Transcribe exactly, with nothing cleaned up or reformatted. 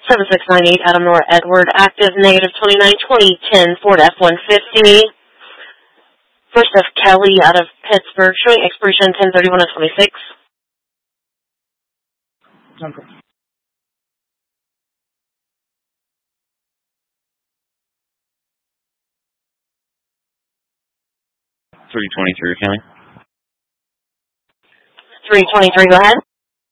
seven six nine eight, Adam Nor Edward, active negative twenty-nine twenty ten, Ford F one fifty. First of Kelly out of Pittsburgh, showing expiration ten thirty-one of twenty-six. Okay. three twenty-three, Kelly. three twenty-three, go ahead.